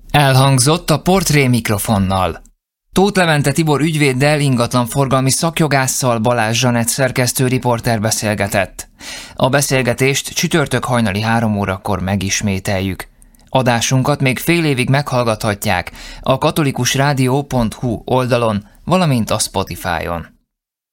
Elhangzott a portré mikrofonnal. Tóth Levente Tibor ügyvéddel, ingatlanforgalmi szakjogásszal Balázs Zsanett szerkesztő riporter beszélgetett. A beszélgetést csütörtök hajnali 3 órakor megismételjük. Adásunkat még fél évig meghallgathatják a katolikusrádió.hu oldalon, valamint a Spotify-on.